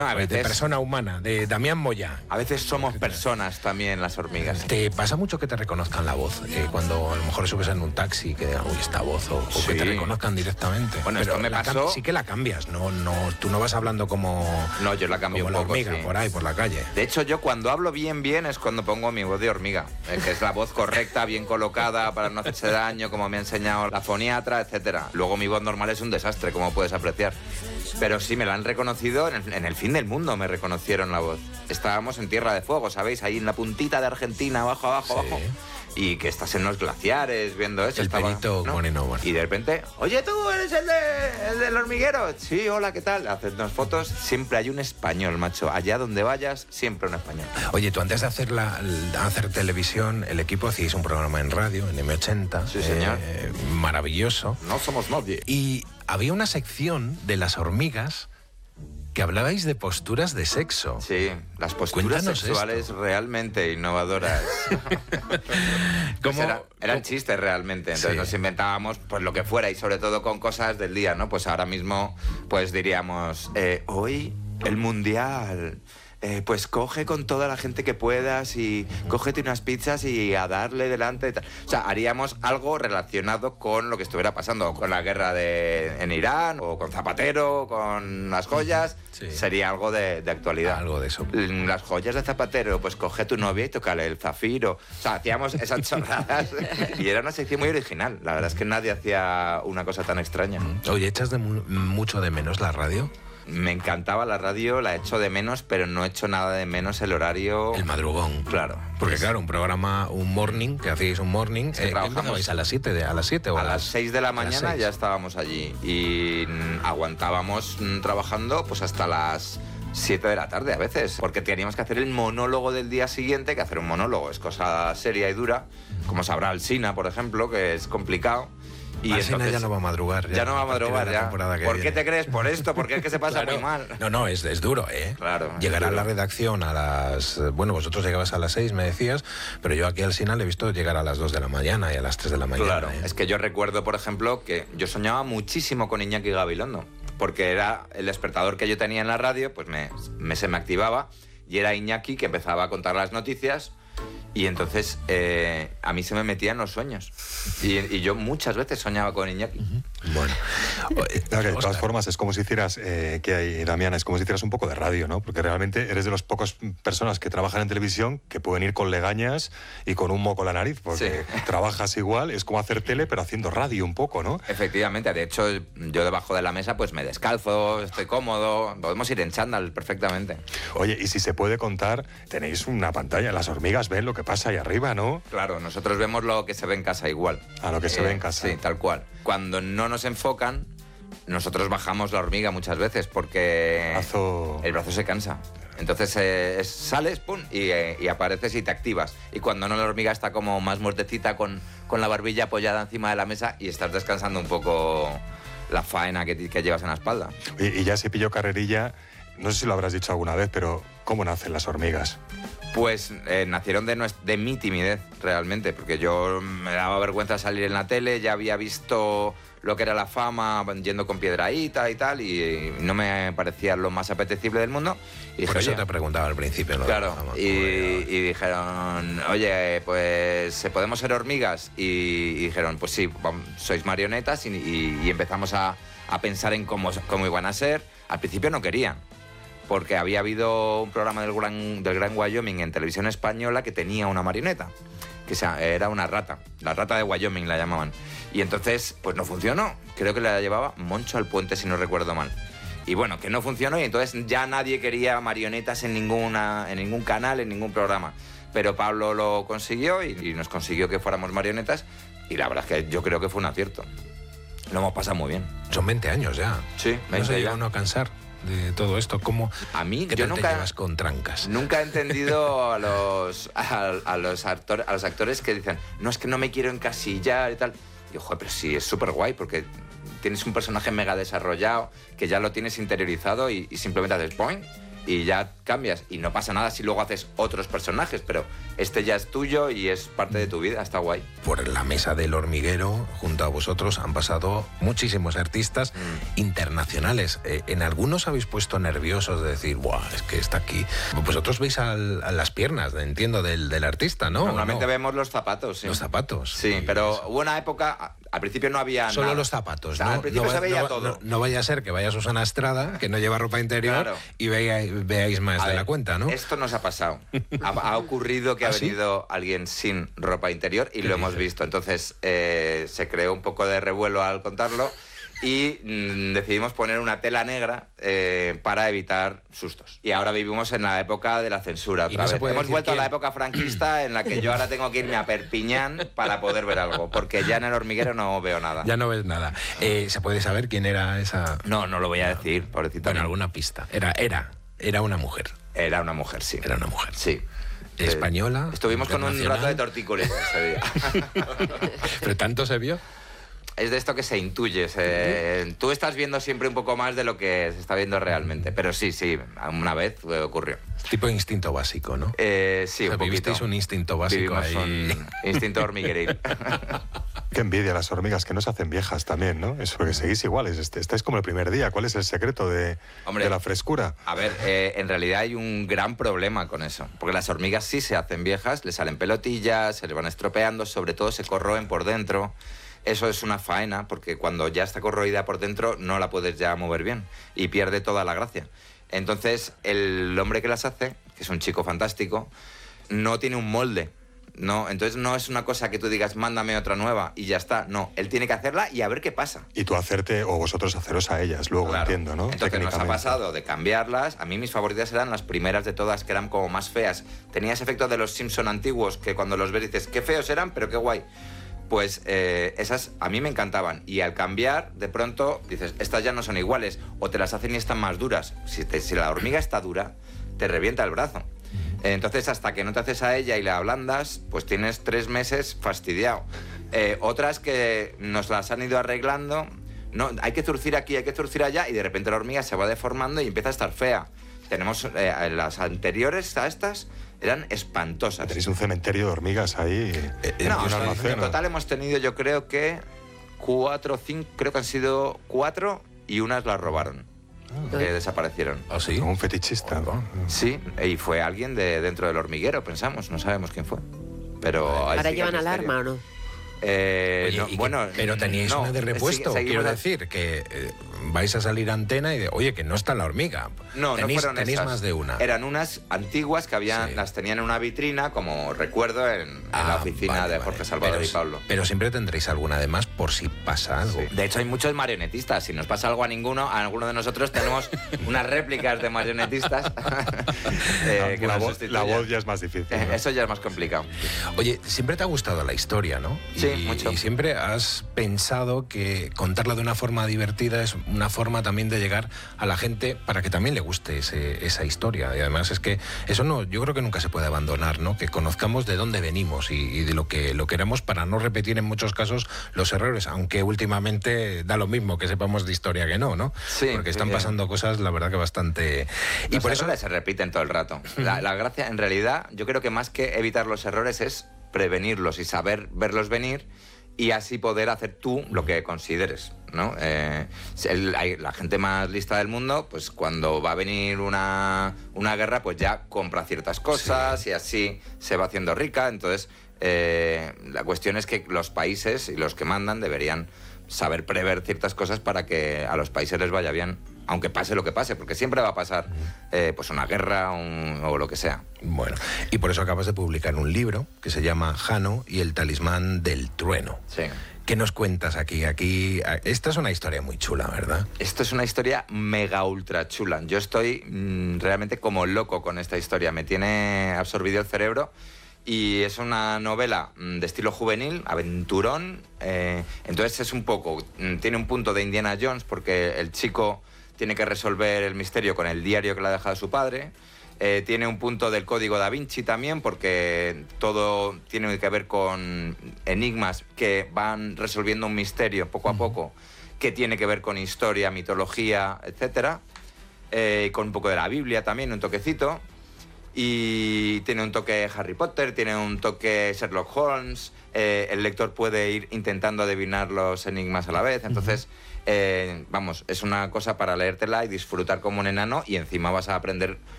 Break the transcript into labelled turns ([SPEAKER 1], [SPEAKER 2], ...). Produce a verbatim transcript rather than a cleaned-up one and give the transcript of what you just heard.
[SPEAKER 1] A veces, de persona humana, de Damián Moya.
[SPEAKER 2] A veces somos personas también las hormigas.
[SPEAKER 1] ¿Te pasa mucho que te reconozcan la voz? Eh, cuando a lo mejor subes en un taxi, que digan, uy, esta voz, o, o sí. que te reconozcan directamente.
[SPEAKER 2] Bueno,
[SPEAKER 1] pero
[SPEAKER 2] esto me pasó...
[SPEAKER 1] Sí que la cambias, no, no, tú no vas hablando como...
[SPEAKER 2] No, yo la cambio
[SPEAKER 1] como
[SPEAKER 2] un poco,
[SPEAKER 1] la hormiga,
[SPEAKER 2] sí.
[SPEAKER 1] por ahí, por la calle.
[SPEAKER 2] De hecho, yo cuando hablo bien, bien, es cuando pongo mi voz de hormiga. Eh, que es la voz correcta, bien colocada, para no hacerse daño, como me ha enseñado la foniatra, etcétera. Luego mi voz normal es un desastre, como puedes apreciar. Pero sí, me la han reconocido, en el, en el fin del mundo me reconocieron la voz. Estábamos en Tierra de Fuego, ¿sabéis? Ahí en la puntita de Argentina, abajo, abajo, sí. abajo. Y que estás en los glaciares viendo eso.
[SPEAKER 1] El
[SPEAKER 2] estaba,
[SPEAKER 1] Benito
[SPEAKER 2] ¿no?
[SPEAKER 1] Moreno. Bueno.
[SPEAKER 2] Y de repente, oye, tú eres el, de, el del hormiguero. Sí, hola, ¿qué tal? Hacernos fotos. Siempre hay un español, macho. Allá donde vayas, siempre un español.
[SPEAKER 1] Oye, tú antes de hacer, la, hacer televisión, el equipo hacíais un programa en radio, en eme ochenta.
[SPEAKER 2] Sí, señor.
[SPEAKER 1] Eh, maravilloso.
[SPEAKER 2] No somos nadie.
[SPEAKER 1] Y había una sección de las hormigas que hablabais de posturas de sexo.
[SPEAKER 2] Sí, las posturas
[SPEAKER 1] Cuéntanos
[SPEAKER 2] sexuales
[SPEAKER 1] esto.
[SPEAKER 2] realmente innovadoras. Pues
[SPEAKER 1] ¿Cómo?
[SPEAKER 2] era, eran chistes realmente, entonces sí. nos inventábamos pues lo que fuera y sobre todo con cosas del día, ¿no? Pues ahora mismo pues diríamos, eh, hoy el mundial... Eh, pues coge con toda la gente que puedas y cógete unas pizzas y a darle delante. O sea, haríamos algo relacionado con lo que estuviera pasando, con la guerra de, en Irán, o con Zapatero, con las joyas. Sí. Sería algo de, de actualidad.
[SPEAKER 1] Algo de eso.
[SPEAKER 2] Las joyas de Zapatero, pues coge a tu novia y tócale el zafiro. O sea, hacíamos esas chorradas y era una sección muy original. La verdad es que nadie hacía una cosa tan extraña.
[SPEAKER 1] Oye, ¿echas de mu mucho de menos la radio?
[SPEAKER 2] Me encantaba la radio, la echo de menos, pero no echo nada de menos el horario...
[SPEAKER 1] El madrugón.
[SPEAKER 2] Claro.
[SPEAKER 1] Porque claro, un programa, un morning, que hacíais un morning,
[SPEAKER 2] sí,
[SPEAKER 1] eh, ¿empezabais a las siete? ¿A las siete o
[SPEAKER 2] a,
[SPEAKER 1] a
[SPEAKER 2] las seis de la mañana ya estábamos allí y aguantábamos trabajando pues hasta las siete de la tarde a veces, porque teníamos que hacer el monólogo del día siguiente, que hacer un monólogo es cosa seria y dura, como sabrá Alsina, por ejemplo, que es complicado.
[SPEAKER 1] Y Alsina ya no va a madrugar.
[SPEAKER 2] Ya, ya no va a madrugar, ya. ¿Por
[SPEAKER 1] viene.
[SPEAKER 2] qué te crees? Por esto, porque es que se pasa
[SPEAKER 1] claro.
[SPEAKER 2] muy mal.
[SPEAKER 1] No, no, es, es duro, ¿eh?
[SPEAKER 2] Claro.
[SPEAKER 1] Llegar a
[SPEAKER 2] duro.
[SPEAKER 1] la redacción a las... Bueno, vosotros llegabas a las seis, me decías, pero yo aquí al Alsina le he visto llegar a las dos de la mañana y a las tres de la mañana.
[SPEAKER 2] Claro,
[SPEAKER 1] ¿eh?
[SPEAKER 2] es que yo recuerdo, por ejemplo, que yo soñaba muchísimo con Iñaki Gabilondo, porque era el despertador que yo tenía en la radio, pues me, me se me activaba y era Iñaki que empezaba a contar las noticias. Y entonces eh, a mí se me metían los sueños. Y, y yo muchas veces soñaba con Iñaki.
[SPEAKER 1] Uh-huh. Bueno.
[SPEAKER 3] Claro, de todas formas, es como si hicieras, eh, que hay, Damián, es como si hicieras un poco de radio, ¿no? Porque realmente eres de las pocas personas que trabajan en televisión que pueden ir con legañas y con un moco en la nariz, porque sí. trabajas igual, es como hacer tele, pero haciendo radio un poco, ¿no?
[SPEAKER 2] Efectivamente, de hecho, yo debajo de la mesa pues me descalzo, estoy cómodo, podemos ir en chándal perfectamente.
[SPEAKER 3] Oye, y si se puede contar, tenéis una pantalla, las hormigas ven lo que pasa ahí arriba, ¿no?
[SPEAKER 2] Claro, nosotros vemos lo que se ve en casa igual.
[SPEAKER 3] A lo que se
[SPEAKER 2] eh,
[SPEAKER 3] ve en casa.
[SPEAKER 2] Sí, tal cual. Cuando no nos enfocan, nosotros bajamos la hormiga muchas veces porque
[SPEAKER 3] el brazo,
[SPEAKER 2] el brazo se cansa. Entonces eh, es, sales, pum, y, eh, y apareces y te activas. Y cuando no, la hormiga está como más muertecita con, con la barbilla apoyada encima de la mesa y estás descansando un poco la faena que, que llevas en la espalda.
[SPEAKER 3] Oye, y ya se pilló carrerilla, no sé si lo habrás dicho alguna vez, pero ¿cómo nacen las hormigas?
[SPEAKER 2] Pues eh, nacieron de, de mi timidez, realmente, porque yo me daba vergüenza salir en la tele, ya había visto lo que era la fama yendo con Piedrahíta y tal, y no me parecía lo más apetecible del mundo. Y
[SPEAKER 1] Por
[SPEAKER 2] dije,
[SPEAKER 1] eso te preguntaba al principio. ¿No?
[SPEAKER 2] Claro, y, y dijeron, oye, pues ¿podemos ser hormigas? Y, y dijeron, pues sí, vamos, sois marionetas, y, y, y empezamos a, a pensar en cómo, cómo iban a ser. Al principio no querían, porque había habido un programa del Gran, del Gran Wyoming en televisión española que tenía una marioneta, que era una rata, la rata de Wyoming la llamaban. Y entonces, pues no funcionó. Creo que la llevaba Moncho al Puente, si no recuerdo mal. Y bueno, que no funcionó y entonces ya nadie quería marionetas en, ninguna, en ningún canal, en ningún programa. Pero Pablo lo consiguió y, y nos consiguió que fuéramos marionetas y la verdad es que yo creo que fue un acierto. Lo hemos pasado muy bien.
[SPEAKER 1] Son veinte años ya.
[SPEAKER 2] Sí,
[SPEAKER 1] veinte no se llega uno a cansar de todo esto. ¿Cómo
[SPEAKER 2] a mí
[SPEAKER 1] ¿qué
[SPEAKER 2] yo
[SPEAKER 1] tal
[SPEAKER 2] nunca
[SPEAKER 1] te llevas con trancas?
[SPEAKER 2] Nunca he entendido a los a, a los actores a los actores que dicen, no, es que no me quiero encasillar y tal. Y yo, joder, pero sí, es súper guay porque tienes un personaje mega desarrollado que ya lo tienes interiorizado y, y simplemente haces point y ya cambias. Y no pasa nada si luego haces otros personajes, pero este ya es tuyo y es parte de tu vida, está guay.
[SPEAKER 1] Por la mesa del Hormiguero, junto a vosotros, han pasado muchísimos artistas mm. internacionales. Eh, en algunos habéis puesto nerviosos de decir, ¡buah, es que está aquí! Vosotros veis al, a las piernas, entiendo, del, del artista, ¿no?
[SPEAKER 2] Normalmente
[SPEAKER 1] ¿no?
[SPEAKER 2] vemos los zapatos, sí.
[SPEAKER 1] Los zapatos.
[SPEAKER 2] Sí, sí, pero hubo una época, al principio no había
[SPEAKER 1] Solo
[SPEAKER 2] nada.
[SPEAKER 1] los zapatos,
[SPEAKER 2] o sea,
[SPEAKER 1] ¿no?
[SPEAKER 2] Al principio
[SPEAKER 1] no,
[SPEAKER 2] se veía
[SPEAKER 1] no,
[SPEAKER 2] todo.
[SPEAKER 1] No, no vaya a ser que vaya Susana Estrada, que no lleva ropa interior, claro. y vea, veáis más
[SPEAKER 2] a
[SPEAKER 1] de
[SPEAKER 2] ver,
[SPEAKER 1] la cuenta, ¿no?
[SPEAKER 2] Esto nos ha pasado. ha, ha ocurrido que
[SPEAKER 1] ¿Ah,
[SPEAKER 2] ha venido
[SPEAKER 1] sí?
[SPEAKER 2] alguien sin ropa interior y lo hemos visto. Entonces eh, se creó un poco de revuelo al contarlo y mmm, decidimos poner una tela negra eh, para evitar sustos. Y ahora vivimos en la época de la censura otra
[SPEAKER 1] no
[SPEAKER 2] vez. Hemos vuelto
[SPEAKER 1] que...
[SPEAKER 2] a la época franquista en la que yo ahora tengo que irme a Perpiñán para poder ver algo, porque ya en el Hormiguero no veo nada.
[SPEAKER 1] Ya no ves nada. Eh, ¿Se puede saber quién era esa...?
[SPEAKER 2] No, no lo voy a decir, pobrecita.
[SPEAKER 1] Bueno, alguna pista. Era, era, era una mujer.
[SPEAKER 2] Era una mujer, sí.
[SPEAKER 1] Era una mujer.
[SPEAKER 2] Sí.
[SPEAKER 1] Española.
[SPEAKER 2] Estuvimos con un rato de tortícolis ese día.
[SPEAKER 1] ¿Pero tanto se vio?
[SPEAKER 2] Es de esto que se intuye. Se... Tú estás viendo siempre un poco más de lo que se está viendo realmente. Pero sí, sí, una vez ocurrió.
[SPEAKER 1] Tipo instinto básico, ¿no?
[SPEAKER 2] Eh, sí,
[SPEAKER 1] o sea,
[SPEAKER 2] un poquito.
[SPEAKER 1] Vivisteis un instinto básico
[SPEAKER 2] Vivimos
[SPEAKER 1] ahí.
[SPEAKER 2] un instinto hormigueril.
[SPEAKER 3] Qué envidia las hormigas, que no se hacen viejas también, ¿no? Es porque seguís iguales, estáis como el primer día. ¿Cuál es el secreto de,
[SPEAKER 2] Hombre,
[SPEAKER 3] de la frescura?
[SPEAKER 2] A ver, eh, en realidad hay un gran problema con eso. Porque las hormigas sí se hacen viejas, les salen pelotillas, se les van estropeando, sobre todo se corroen por dentro. Eso es una faena, porque cuando ya está corroída por dentro no la puedes ya mover bien y pierde toda la gracia. Entonces, el hombre que las hace, que es un chico fantástico, no tiene un molde. No, entonces no es una cosa que tú digas, mándame otra nueva y ya está. No, él tiene que hacerla y a ver qué pasa.
[SPEAKER 3] Y tú hacerte, o vosotros haceros a ellas, luego,
[SPEAKER 2] claro.
[SPEAKER 3] entiendo, ¿no?
[SPEAKER 2] Entonces nos ha pasado de cambiarlas. A mí mis favoritas eran las primeras de todas, que eran como más feas. Tenía ese efecto de los Simpson antiguos, que cuando los ves dices, qué feos eran, pero qué guay. Pues eh, esas a mí me encantaban. Y al cambiar, de pronto, dices, estas ya no son iguales. O te las hacen y están más duras. Si, te, si la hormiga está dura, te revienta el brazo. Entonces, hasta que no te haces a ella y la ablandas, pues tienes tres meses fastidiado. Eh, otras que nos las han ido arreglando, no, hay que zurcir aquí, hay que zurcir allá, y de repente la hormiga se va deformando y empieza a estar fea. Tenemos eh, las anteriores a estas, eran espantosas.
[SPEAKER 3] Tenéis un cementerio de hormigas ahí.
[SPEAKER 2] Eh, no, un almacén, en total hemos tenido, yo creo que cuatro, cinco, creo que han sido cuatro y unas las robaron. Ah. Que desaparecieron.
[SPEAKER 1] ¿Ah, sí?
[SPEAKER 3] Un fetichista.
[SPEAKER 1] Oh,
[SPEAKER 2] sí, y fue alguien de dentro del hormiguero, pensamos, no sabemos quién fue. Pero
[SPEAKER 4] ¿ahora llevan alarma o no?
[SPEAKER 2] Eh,
[SPEAKER 1] oye,
[SPEAKER 2] no, bueno,
[SPEAKER 1] que, pero teníais
[SPEAKER 2] no,
[SPEAKER 1] una de repuesto,
[SPEAKER 2] sigue,
[SPEAKER 1] quiero
[SPEAKER 2] la...
[SPEAKER 1] decir, que eh, vais a salir a antena y de, oye, que no está la hormiga.
[SPEAKER 2] No,
[SPEAKER 1] tenéis,
[SPEAKER 2] no fueron
[SPEAKER 1] tenéis
[SPEAKER 2] esas.
[SPEAKER 1] más de una.
[SPEAKER 2] Eran unas antiguas que habían, sí. las tenían en una vitrina, como recuerdo, en, ah, en la oficina
[SPEAKER 1] vale,
[SPEAKER 2] de
[SPEAKER 1] vale.
[SPEAKER 2] Jorge Salvador
[SPEAKER 1] pero,
[SPEAKER 2] y Pablo.
[SPEAKER 1] Pero siempre tendréis alguna de más por si pasa algo.
[SPEAKER 2] Sí. De hecho, hay muchos marionetistas. Si nos pasa algo a ninguno, a alguno de nosotros tenemos unas réplicas de marionetistas.
[SPEAKER 3] eh, que la, voz, la voz ya es más difícil, ¿no?
[SPEAKER 2] Eso ya es más complicado.
[SPEAKER 1] Oye, siempre te ha gustado la historia, ¿no?
[SPEAKER 2] Sí,
[SPEAKER 1] y,
[SPEAKER 2] mucho.
[SPEAKER 1] Y siempre has pensado que contarla de una forma divertida es una forma también de llegar a la gente para que también le guste ese, esa historia. Y además es que eso no, yo creo que nunca se puede abandonar, ¿no? Que conozcamos de dónde venimos y, y de lo que lo queremos para no repetir en muchos casos los errores, aunque últimamente da lo mismo que sepamos de historia que no, ¿no?
[SPEAKER 2] Sí,
[SPEAKER 1] porque están
[SPEAKER 2] sí,
[SPEAKER 1] pasando cosas, la verdad que bastante...
[SPEAKER 2] Y los por eso se repiten todo el rato. La, la gracia, en realidad, yo creo que más que evitar los errores es prevenirlos y saber verlos venir y así poder hacer tú lo que consideres, ¿no? Eh, el, hay, la gente más lista del mundo, pues cuando va a venir una, una guerra, pues ya compra ciertas cosas, sí. Y así se va haciendo rica. Entonces, eh, la cuestión es que los países y los que mandan deberían saber prever ciertas cosas para que a los países les vaya bien, aunque pase lo que pase, porque siempre va a pasar eh, pues una guerra un, o lo que sea.
[SPEAKER 1] Bueno, y por eso acabas de publicar un libro que se llama Jano y el talismán del trueno.
[SPEAKER 2] Sí.
[SPEAKER 1] ¿Qué nos cuentas aquí? Aquí, esta es una historia muy chula, ¿verdad?
[SPEAKER 2] Esto es una historia mega ultra chula. Yo estoy mmm, realmente como loco con esta historia. Me tiene absorbido el cerebro. Y es una novela de estilo juvenil, aventurón. Eh, entonces es un poco... Tiene un punto de Indiana Jones porque el chico tiene que resolver el misterio con el diario que le ha dejado su padre. Eh, tiene un punto del Código Da Vinci también porque todo tiene que ver con enigmas que van resolviendo un misterio poco a poco, que tiene que ver con historia, mitología, etcétera. eh, con un poco de la Biblia también, un toquecito. Y tiene un toque Harry Potter, tiene un toque Sherlock Holmes, eh, el lector puede ir intentando adivinar los enigmas a la vez, entonces, eh, vamos, es una cosa para leértela y disfrutar como un enano y encima vas a aprender